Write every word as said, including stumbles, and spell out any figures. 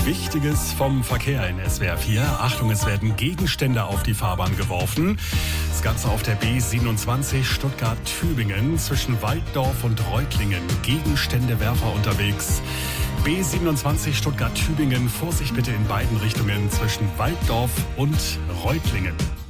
Wichtiges vom Verkehr in S W R vier. Achtung, es werden Gegenstände auf die Fahrbahn geworfen. Das Ganze auf der B siebenundzwanzig Stuttgart-Tübingen zwischen Walddorf und Reutlingen. Gegenständewerfer unterwegs. B siebenundzwanzig Stuttgart-Tübingen. Vorsicht bitte in beiden Richtungen zwischen Walddorf und Reutlingen.